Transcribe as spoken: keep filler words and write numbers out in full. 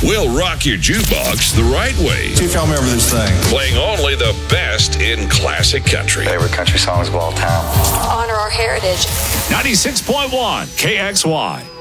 We'll rock your jukebox the right way. See if y'all remember this thing. Playing only the best in classic country. Favorite country songs of all time. Honor our heritage. ninety-six point one K X Y.